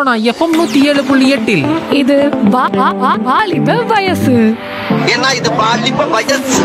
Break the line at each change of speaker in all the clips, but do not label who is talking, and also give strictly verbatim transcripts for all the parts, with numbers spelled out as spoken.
Sona FM நூத்தி ஏழு புள்ளி எட்டில்
இது வா- வா- வா- வாலிப வயசு.
ஏன்னா இது பாலிப்ப வயசு.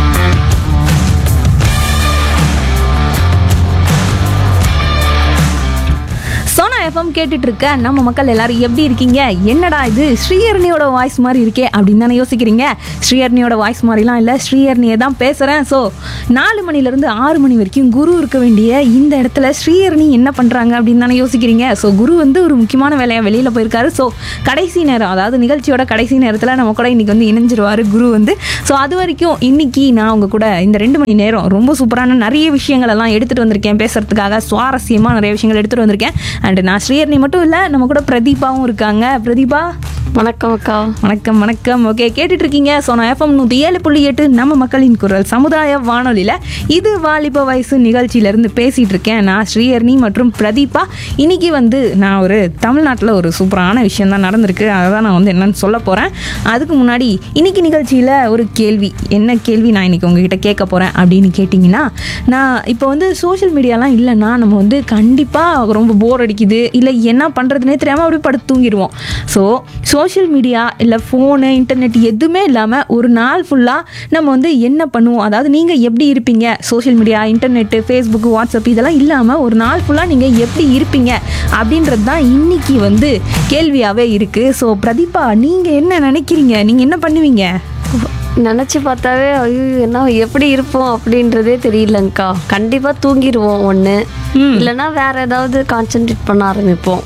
சோனா எஃப்எம் கேட்டுட்டு இருக்க நம்ம மக்கள் எல்லாரும் எப்படி இருக்கீங்க? என்னடா இது ஸ்ரீஹரணியோட வாய்ஸ் மாதிரி இருக்கே அப்படின்னு தானே யோசிக்கிறீங்க. ஸ்ரீஹரணியோட வாய்ஸ் மாதிரிலாம் இல்லை, ஸ்ரீஹரணியை தான் பேசுகிறேன். ஸோ நாலு மணிலேருந்து ஆறு மணி வரைக்கும் குரு இருக்க வேண்டிய இந்த இடத்துல ஸ்ரீஹரணி என்ன பண்ணுறாங்க அப்படின்னு தானே யோசிக்கிறீங்க. ஸோ குரு வந்து ஒரு முக்கியமான வேலையாக வெளியில் போயிருக்காரு. ஸோ கடைசி நேரம், அதாவது நிகழ்ச்சியோட கடைசி நேரத்தில் நம்ம கூட இன்னைக்கு வந்து இணைஞ்சிருவார் குரு வந்து. ஸோ அது வரைக்கும் இன்னைக்கு நான் உங்க கூட இந்த ரெண்டு மணி நேரம் ரொம்ப சூப்பரான நிறைய விஷயங்கள் எல்லாம் எடுத்துகிட்டு வந்திருக்கேன் பேசுறதுக்காக. சுவாரஸ்யமாக நிறைய விஷயங்கள் எடுத்துகிட்டு வந்திருக்கேன். அண்ட் நான் ஸ்ரீஹரணி மட்டும் இல்லை, நம்ம கூட பிரதீபாவும் இருக்காங்க. பிரதீபா
வணக்கம் அக்கா.
வணக்கம். வணக்கம். ஓகே, கேட்டுட்டு இருக்கீங்க சோனா எஃப்எம் நூற்றி ஏழு புள்ளி எட்டு நம்ம மக்களின் குரல் சமுதாய வானொலியில் இது வாலிப வயசு நிகழ்ச்சியிலேருந்து பேசிகிட்டு இருக்கேன் நான் ஸ்ரீஹரணி மற்றும் பிரதீபா. இன்னைக்கு வந்து நான் ஒரு தமிழ்நாட்டில் ஒரு சூப்பரான விஷயம் தான் நடந்திருக்கு, அதை தான் நான் வந்து என்னன்னு சொல்ல போகிறேன். அதுக்கு முன்னாடி இன்னைக்கு நிகழ்ச்சியில் ஒரு கேள்வி, என்ன கேள்வி நான் இன்னைக்கு உங்ககிட்ட கேட்க போகிறேன் அப்படின்னு கேட்டிங்கன்னா, நான் இப்போ வந்து சோஷியல் மீடியாலாம் இல்லைன்னா நம்ம வந்து கண்டிப்பாக ரொம்ப போர் அடிக்குது, இல்லை என்ன பண்ணுறதுனே தெரியாமல் அப்படியே படுத்து தூங்கிடுவோம். ஸோ சோஷியல் மீடியா இல்லை ஃபோனு இன்டர்நெட் எதுவுமே இல்லாமல் ஒரு நாள் ஃபுல்லாக நம்ம வந்து என்ன பண்ணுவோம், அதாவது நீங்கள் எப்படி இருப்பீங்க? Social media, internet, Facebook, WhatsApp இதெல்லாம் இல்லாமல் ஒரு நாள் ஃபுல்லாக நீங்கள் எப்படி இருப்பீங்க அப்படின்றது தான் இன்னைக்கு வந்து கேள்வியாகவே இருக்குது. ஸோ பிரதீபா, நீங்கள் என்ன நினைக்கிறீங்க? நீங்கள் என்ன பண்ணுவீங்க?
நினச்சி பார்த்தாவே ஐயோ என்ன எப்படி இருப்போம் அப்படின்றதே தெரியலங்கக்கா. கண்டிப்பாக தூங்கிடுவோம் ஒன்று, இல்லைன்னா வேற ஏதாவது கான்சென்ட்ரேட் பண்ண ஆரம்பிப்போம்.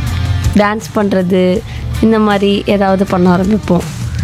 டான்ஸ் பண்ணுறது இந்த மாதிரி ஏதாவது பண்ண ஆரம்பிப்போம்.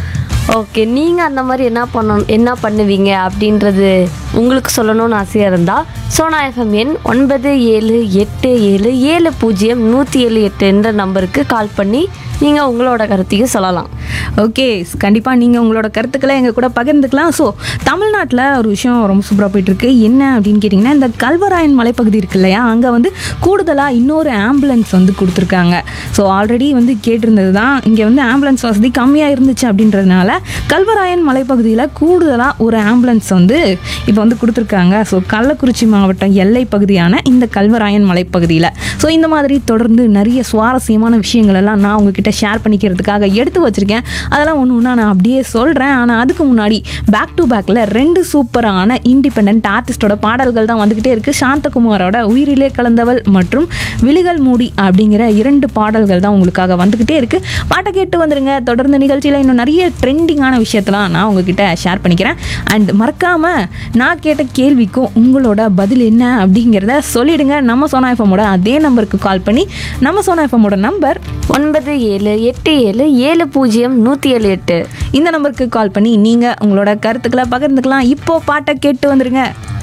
ஓகே, நீங்கள் அந்த மாதிரி என்ன பண்ணணும், என்ன பண்ணுவீங்க அப்படின்றது உங்களுக்கு சொல்லணும்னு ஆசையாக இருந்தால் சோனா எஃப்எம் எண் ஒன்பது ஏழு எட்டு ஏழு ஏழு பூஜ்ஜியம் நூற்றி ஏழு எட்டு என்ற நம்பருக்கு கால் பண்ணி நீங்கள் உங்களோட கருத்தையும் சொல்லலாம்.
ஓகே, கண்டிப்பாக நீங்கள் உங்களோட கருத்துக்களை எங்கள் கூட பகிர்ந்துக்கலாம். ஸோ தமிழ்நாட்டில் ஒரு விஷயம் ரொம்ப சூப்பராக போயிட்டுருக்கு. என்ன அப்படின்னு கேட்டிங்கன்னா, இந்த கல்வராயன் மலைப்பகுதி இருக்கு இல்லையா, அங்கே வந்து கூடுதலாக இன்னொரு ஆம்புலன்ஸ் வந்து கொடுத்துருக்காங்க. ஸோ ஆல்ரெடி வந்து கேட்டிருந்தது தான், இங்கே வந்து ஆம்புலன்ஸ் வசதி கம்மியாக இருந்துச்சு அப்படின்றதுனால கல்வராயன் மலைப்பகுதியில் கூடுதலாக ஒரு ஆம்புலன்ஸ் வந்து இப்போ வந்து கொடுத்துருக்காங்க. ஸோ கள்ளக்குறிச்சி மாவட்டம் எல்லை பகுதியான இந்த கல்வராயன் மலைப்பகுதியில். ஸோ இந்த மாதிரி தொடர்ந்து நிறைய சுவாரஸ்யமான விஷயங்கள் எல்லாம் நான் உங்ககிட்ட ஷேர் பண்ணிக்கிறதுக்காக எடுத்து வச்சிருக்கேன். அதெல்லாம் ஒன்று ஒன்றா நான் அப்படியே சொல்கிறேன். ஆனால் அதுக்கு முன்னாடி பேக் டு பேக்கில் ரெண்டு சூப்பரான இண்டிபெண்ட் ஆர்டிஸ்டோட பாடல்கள் தான் வந்துக்கிட்டே இருக்குது. சாந்தகுமாரோட உயிரிலே கலந்தவள் மற்றும் விழிகள் மூடி அப்படிங்கிற இரண்டு பாடல்கள் தான் உங்களுக்காக வந்துக்கிட்டே இருக்குது. பாட்டை கேட்டு வந்துடுங்க. தொடர்ந்து நிகழ்ச்சியில் இன்னும் நிறைய ட்ரெண்டிங்கான விஷயத்தெல்லாம் நான் உங்ககிட்ட ஷேர் பண்ணிக்கிறேன். அண்ட் மறக்காமல் நான் கேட்ட கேள்விக்கும் உங்களோட பதில் என்ன அப்படிங்கிறத சொல்லிடுங்க. நம்ம சோனா எஃப்எம்மோட அதே நம்பருக்கு கால் பண்ணி, நம்ம சோனா எஃப்எம்மோட நம்பர்
ஒன்பது ஏழு எட்டு ஏழு ஏழு பூஜ்ஜியம் நூற்றி ஏழு எட்டு
இந்த நம்பருக்கு கால் பண்ணி நீங்கள் உங்களோட கருத்துக்களை பகிர்ந்துக்கலாம். இப்போ பாட்டை கேட்டு வந்துடுங்க.